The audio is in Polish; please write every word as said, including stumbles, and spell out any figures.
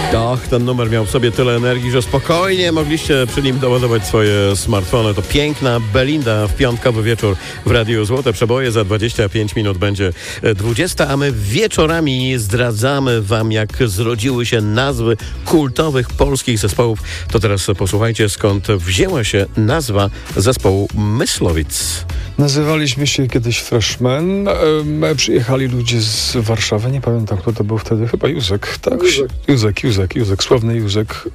Och, ten numer miał w sobie tyle energii, że spokojnie mogliście przy nim doładować swoje smartfony. To piękna Belinda w piątkowy wieczór w Radiu Złote Przeboje. Za dwadzieścia pięć minut będzie dwudziesta, a my wieczorami zdradzamy wam, jak zrodziły się nazwy kultowych polskich zespołów. To teraz posłuchajcie, skąd wzięła się nazwa zespołu Myslowic. Nazywaliśmy się kiedyś Freshmen. E, przyjechali ludzie z Warszawy, nie pamiętam, kto to był wtedy, chyba Józek, tak? Józek. Józek, Józek, Józek, sławny Józek.